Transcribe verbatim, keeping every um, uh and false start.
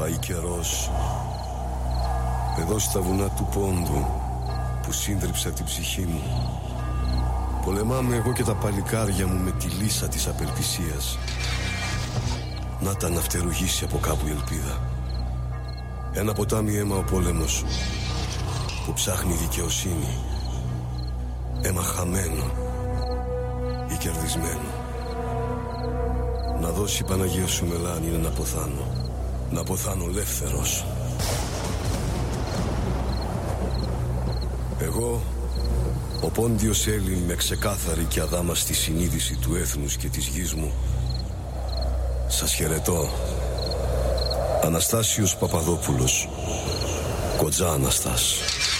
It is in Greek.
Πάει καιρός. Εδώ στα βουνά του πόντου που σύντριψε την ψυχή μου, πολεμάμε εγώ και τα παλικάρια μου με τη λύσα της απελπισίας. Να τα να φτερουγήσει από κάπου η ελπίδα. Ένα ποτάμι αίμα ο πόλεμος που ψάχνει δικαιοσύνη. Αίμα χαμένο ή κερδισμένο. Να δώσει η Παναγία σου μελάνη να αποθάνω. Να αποθάνω ελεύθερος. Εγώ, ο Πόντιος Έλλην, με ξεκάθαρη και αδάμαστη συνείδηση του έθνους και της γης μου, σας χαιρετώ. Αναστάσιος Παπαδόπουλος, Κοντζά Αναστάς.